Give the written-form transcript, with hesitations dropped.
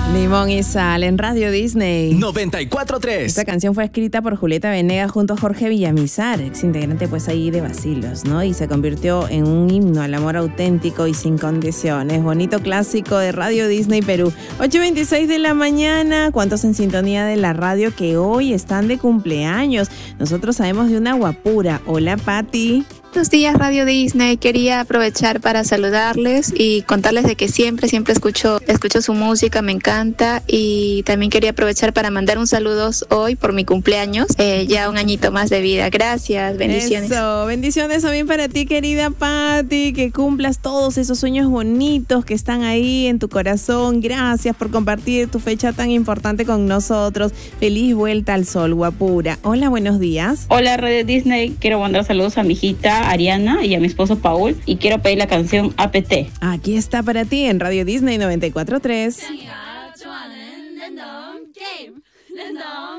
Limón y Sal en Radio Disney 94.3. Esta canción fue escrita por Julieta Venegas junto a Jorge Villamizar, ex integrante pues ahí de Bacilos, ¿no? Y se convirtió en un himno al amor auténtico y sin condiciones. Bonito clásico de Radio Disney Perú. 8:26 de la mañana. ¿Cuántos en sintonía de la radio que hoy están de cumpleaños? Nosotros sabemos de una guapura. Hola, Pati. Buenos días, Radio Disney. Quería aprovechar para saludarles y contarles de que siempre escucho su música, me encanta, y también quería aprovechar para mandar un saludo hoy por mi cumpleaños, ya un añito más de vida. Gracias, bendiciones. Eso, bendiciones también para ti, querida Pati, que cumplas todos esos sueños bonitos que están ahí en tu corazón. Gracias por compartir tu fecha tan importante con nosotros. Feliz vuelta al sol, guapura. Hola, buenos días. Hola, Radio Disney. Quiero mandar saludos a mi hijita Ariana y a mi esposo Paul, y quiero pedir la canción APT. Aquí está para ti en Radio Disney 94.3.